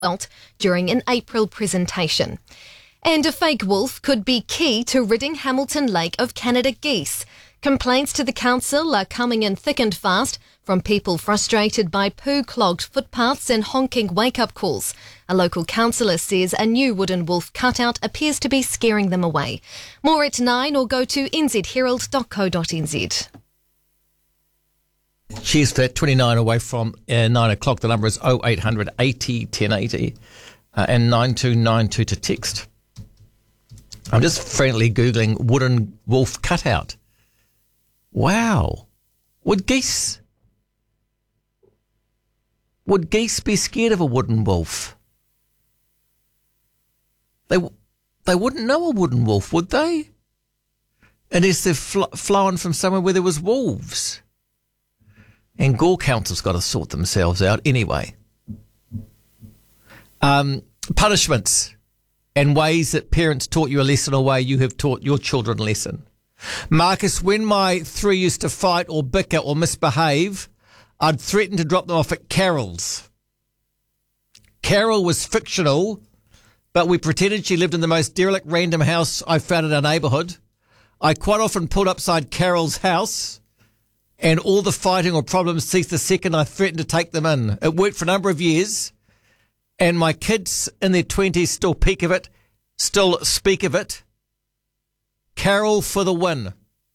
felt during an April presentation. And a fake wolf could be key to ridding Hamilton Lake of Canada geese. Complaints to the council are coming in thick and fast from people frustrated by poo-clogged footpaths and honking wake-up calls. A local councillor says a new wooden wolf cutout appears to be scaring them away. More at 9 or go to nzherald.co.nz. Cheers for that. 29 away from 9 o'clock. The number is 0800 80 1080 and 9292 to text. I'm just frantically Googling wooden wolf cutout. Wow. Would geese be scared of a wooden wolf? They wouldn't know a wooden wolf, would they? Unless they've flown from somewhere where there was wolves. And Gore Council's got to sort themselves out anyway. Punishments and ways that parents taught you a lesson or way you have taught your children a lesson. Marcus, when my 3 used to fight or bicker or misbehave, I'd threaten to drop them off at Carol's. Carol was fictional, but we pretended she lived in the most derelict random house I found in our neighbourhood. I quite often pulled upside Carol's house, and all the fighting or problems ceased the second I threatened to take them in. It worked for a number of years, and my kids in their 20s still speak of it. Carol for the win.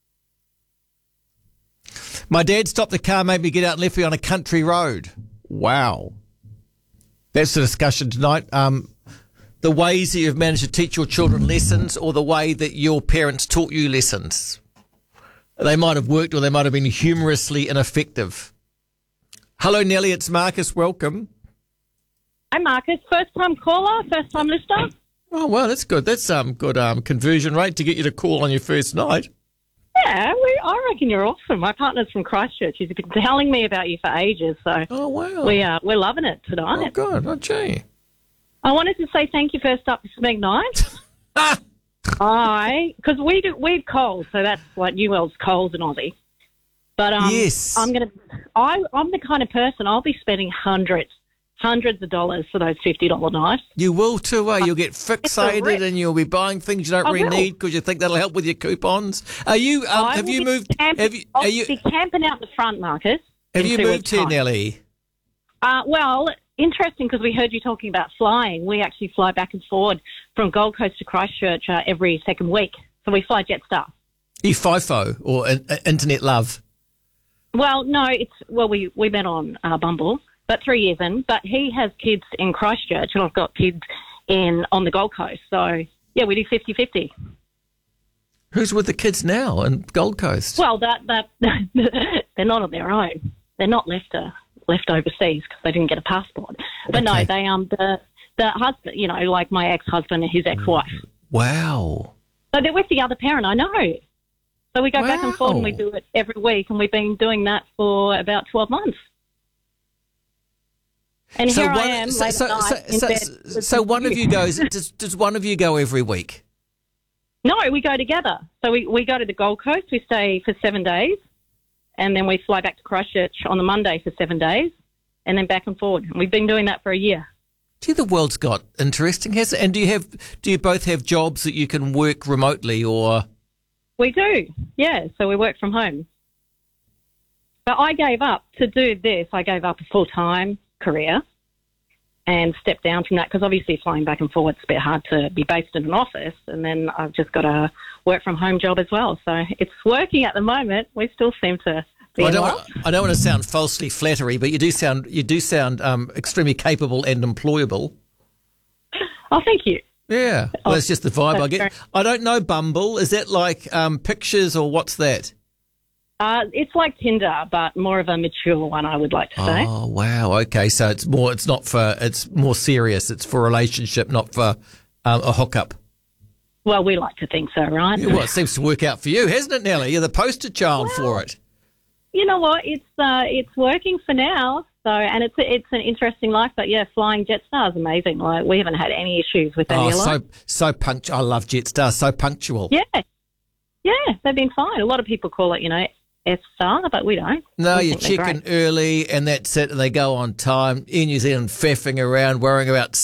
My dad stopped the car, made me get out and left me on a country road. Wow. That's the discussion tonight. The ways that you've managed to teach your children lessons, or the way that your parents taught you lessons. They might have worked, or they might have been humorously ineffective. Hello, Nellie. It's Marcus. Welcome. Hi, Marcus. First-time caller, first-time listener. Oh, well, that's good. That's good conversion rate to get you to call on your first night. Yeah, I reckon you're awesome. My partner's from Christchurch. He's been telling me about you for ages. So oh, wow. We're loving it tonight. Oh, good. Oh, gee. I wanted to say thank you first up to Smeg Knight. Because we've Coles, so that's like Newell's Coles in Aussie. But yes. I'm the kind of person, I'll be spending hundreds of dollars for those $50 knives. You will too, eh? You'll get fixated and you'll be buying things you don't really need because you think that'll help with your coupons. Are you? Have you moved? I'll be camping out the front, Marcus. Have you moved here, Nellie? Well, interesting because we heard you talking about flying. We actually fly back and forward from Gold Coast to Christchurch every second week. So we fly Jetstar. You FIFO or internet love? Well, no, we met on Bumble. But 3 years in. But he has kids in Christchurch, and I've got kids on the Gold Coast. So, yeah, we do 50-50. Who's with the kids now in Gold Coast? Well, that they're not on their own. They're not left overseas because they didn't get a passport. But okay. No, the husband, like my ex-husband and his ex-wife. Wow. So they're with the other parent, I know. So we go back and forth and we do it every week, and we've been doing that for about 12 months. And so here I am late at night in bed. So one of you goes. Does one of you go every week? No, we go together. So we go to the Gold Coast. We stay for 7 days, and then we fly back to Christchurch on the Monday for 7 days, and then back and forward. And we've been doing that for a year. Gee, the world's got interesting, has it? And do you both have jobs that you can work remotely, or? We do, yeah. So we work from home. But I gave up to do this. I gave up a full-time career and stepped down from that because obviously flying back and forward, it's a bit hard to be based in an office, and then I've just got a work from home job as well. So it's working at the moment. We still seem to be I don't want to sound falsely flattery, but you do sound extremely capable and employable. Oh, thank you. Yeah, well, that's just the vibe I get. I don't know Bumble. Is that like pictures or what's that? It's like Tinder, but more of a mature one, I would like to say. Oh, wow. Okay, so it's more serious. It's for a relationship, not for a hookup. Well, we like to think so, right? Yeah, well, it seems to work out for you, hasn't it, Nellie? You're the poster child for it. You know what? It's working for now. So, and it's an interesting life, but yeah, flying Jetstar is amazing. Like, we haven't had any issues with that airline. So punctual. I love Jetstar. So punctual. Yeah, they've been fine. A lot of people call it, Star, but we don't. No, We you think they're check in great. early and that's it, and they go on time. In New Zealand, faffing around, worrying about